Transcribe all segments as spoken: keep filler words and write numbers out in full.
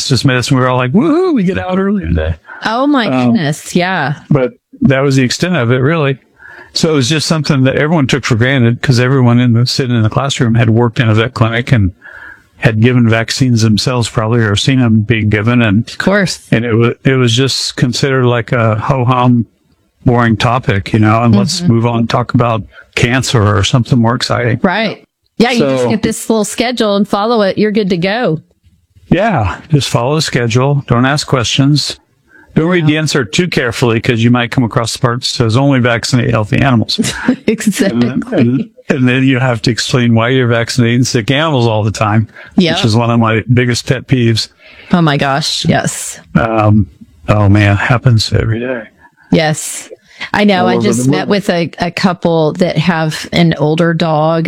fastest medicine. We were all like, woohoo, we get out early today. Oh, my um, goodness. Yeah. But that was the extent of it, really. So it was just something that everyone took for granted because everyone in the, sitting in the classroom had worked in a vet clinic and had given vaccines themselves probably or seen them being given. And of course. And it was, it was just considered like a ho-hum, boring topic, you know, and mm-hmm. let's move on and talk about cancer or something more exciting. Right. Yeah. You so, just get this little schedule and follow it. You're good to go. Yeah. Just follow the schedule. Don't ask questions. Don't read the insert too carefully because you might come across the part that says only vaccinate healthy animals. Exactly. And then, and, and then you have to explain why you're vaccinating sick animals all the time, yep. which is one of my biggest pet peeves. Oh, my gosh. Yes. Um, oh, man. It happens every day. Yes. I know. I just met with a, a couple that have an older dog,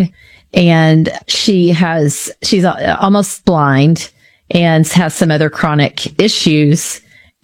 and she has, she's almost blind and has some other chronic issues.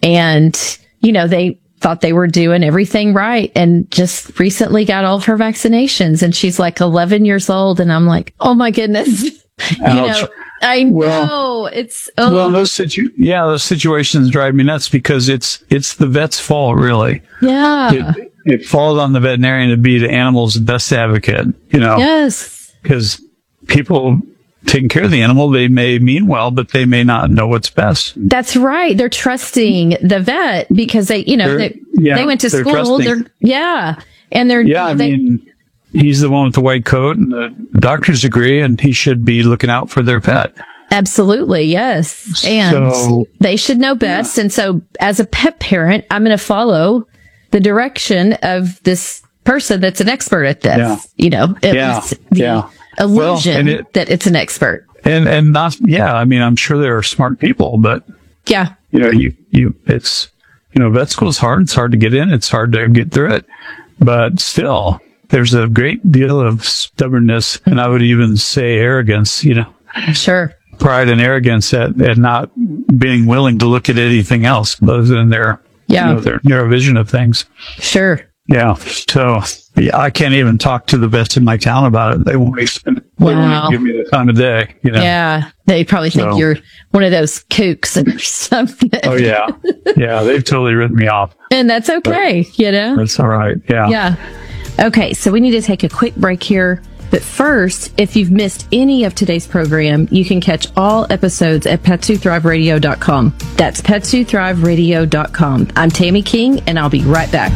And, you know, they thought they were doing everything right and just recently got all of her vaccinations. And she's like eleven years old. And I'm like, oh, my goodness. you know, I know well, it's. Oh. Well, those situ- yeah, those situations drive me nuts because it's it's the vet's fault, really. Yeah. It, it falls on the veterinarian to be the animal's best advocate, you know. Yes. Because people taking care of the animal, they may mean well, but they may not know what's best. That's right. They're trusting the vet because they, you know, they, yeah, they went to they're school. They're, yeah. And they're, yeah, I they, mean, he's the one with the white coat and the doctor's degree, and he should be looking out for their pet. Absolutely. Yes. And so, they should know best. Yeah. And so as a pet parent, I'm going to follow the direction of this person that's an expert at this, yeah. you know, at yeah. least the yeah. illusion well, it, that it's an expert. And, and not, yeah, I mean, I'm sure there are smart people, but yeah, you know, you, you, it's, you know, vet school is hard. It's hard to get in. It's hard to get through it, but still there's a great deal of stubbornness. And I would even say arrogance, you know, sure. Pride and arrogance at, at not being willing to look at anything else other than their, yeah. you know, their narrow vision of things. Sure. Yeah. So yeah, I can't even talk to the vets in my town about it. They won't even, wow. they won't even give me the time of day, you know. Yeah. They probably think so, you're one of those kooks or something. Oh yeah. Yeah. They've totally written me off. And that's okay. But you know, that's all right. Yeah. Yeah. Okay. So we need to take a quick break here. But first, if you've missed any of today's program, you can catch all episodes at pets who thrive radio dot com. That's pets who thrive radio dot com. I'm Tammy King, and I'll be right back.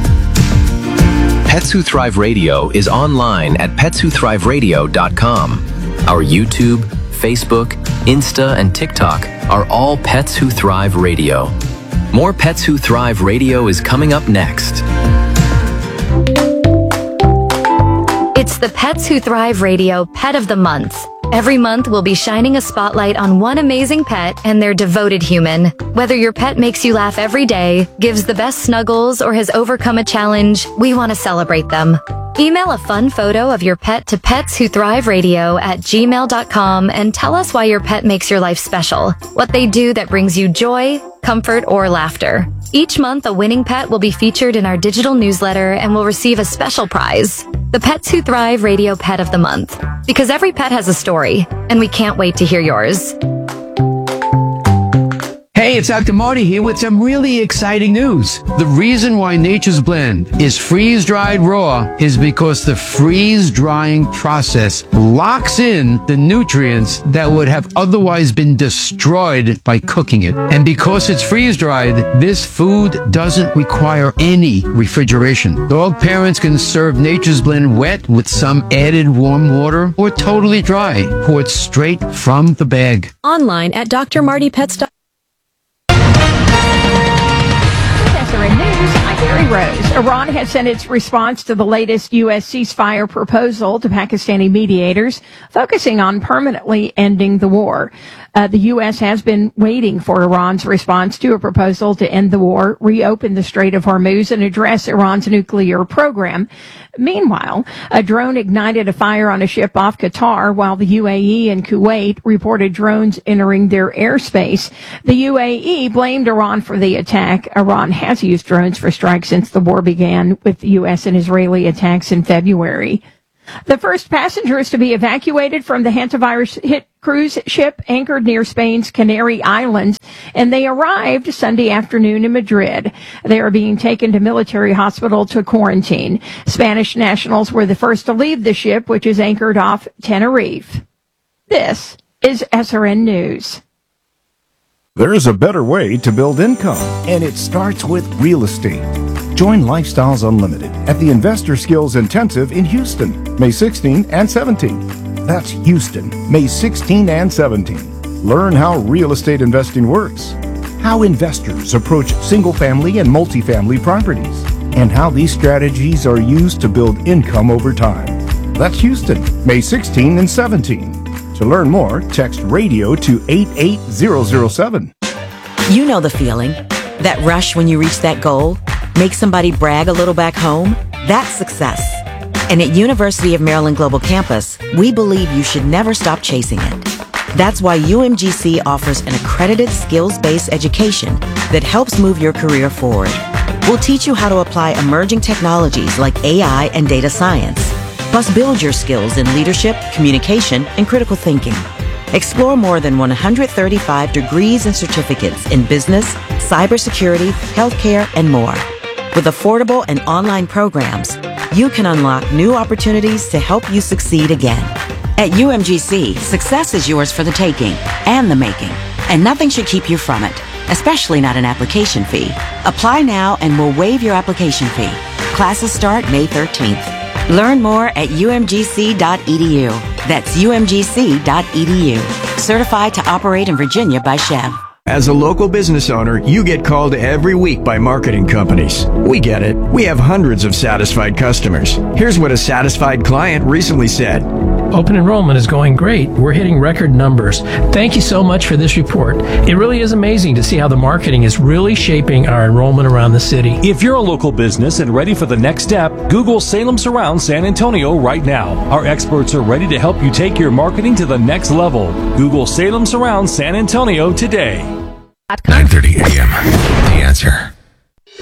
Pets Who Thrive Radio is online at pets who thrive radio dot com. Our YouTube, Facebook, Insta, and TikTok are all Pets Who Thrive Radio. More Pets Who Thrive Radio is coming up next. It's the Pets Who Thrive Radio Pet of the Month. Every month, we'll be shining a spotlight on one amazing pet and their devoted human. Whether your pet makes you laugh every day, gives the best snuggles, or has overcome a challenge, we want to celebrate them. Email a fun photo of your pet to pets who thrive radio at gmail dot com and tell us why your pet makes your life special, what they do that brings you joy, comfort, or laughter. Each month, a winning pet will be featured in our digital newsletter and will receive a special prize, the Pets Who Thrive Radio Pet of the Month. Because every pet has a story, and we can't wait to hear yours. Hey, it's Doctor Marty here with some really exciting news. The reason why Nature's Blend is freeze-dried raw is because the freeze-drying process locks in the nutrients that would have otherwise been destroyed by cooking it. And because it's freeze-dried, this food doesn't require any refrigeration. Dog parents can serve Nature's Blend wet with some added warm water or totally dry, poured straight from the bag. Online at D R Marty Pets dot com. In news, I'm Mary Rose. Iran has sent its response to the latest U S ceasefire proposal to Pakistani mediators, focusing on permanently ending the war. Uh, the U S has been waiting for Iran's response to a proposal to end the war, reopen the Strait of Hormuz, and address Iran's nuclear program. Meanwhile, a drone ignited a fire on a ship off Qatar while the U A E and Kuwait reported drones entering their airspace. The U A E blamed Iran for the attack. Iran has used drones for strikes since the war began with the U S and Israeli attacks in February. The first passengers to be evacuated from the hantavirus-hit cruise ship anchored near Spain's Canary Islands, and they arrived Sunday afternoon in Madrid. They are being taken to military hospital to quarantine. Spanish nationals were the first to leave the ship, which is anchored off Tenerife. This is S R N News. There's a better way to build income, and it starts with real estate. Join Lifestyles Unlimited at the Investor Skills Intensive in Houston, May sixteenth and seventeenth. That's Houston, May sixteenth and seventeenth. Learn how real estate investing works, how investors approach single-family and multifamily properties, and how these strategies are used to build income over time. That's Houston, May sixteenth and seventeenth. To learn more, text radio to eight eight zero zero seven. You know the feeling. That rush when you reach that goal? Make somebody brag a little back home? That's success. And at University of Maryland Global Campus, we believe you should never stop chasing it. That's why U M G C offers an accredited skills-based education that helps move your career forward. We'll teach you how to apply emerging technologies like A I and data science, plus build your skills in leadership, communication, and critical thinking. Explore more than one hundred thirty-five degrees and certificates in business, cybersecurity, healthcare, and more. With affordable and online programs, you can unlock new opportunities to help you succeed again. At U M G C, success is yours for the taking and the making, and nothing should keep you from it, especially not an application fee. Apply now and we'll waive your application fee. Classes start May thirteenth. Learn more at U M G C dot E D U. That's U M G C dot E D U. Certified to operate in Virginia by Chev. As a local business owner, you get called every week by marketing companies. We get it. We have hundreds of satisfied customers. Here's what a satisfied client recently said. Open enrollment is going great. We're hitting record numbers. Thank you so much for this report. It really is amazing to see how the marketing is really shaping our enrollment around the city. If you're a local business and ready for the next step, Google Salem Surround San Antonio right now. Our experts are ready to help you take your marketing to the next level. Google Salem Surround San Antonio today. nine thirty a.m. The Answer.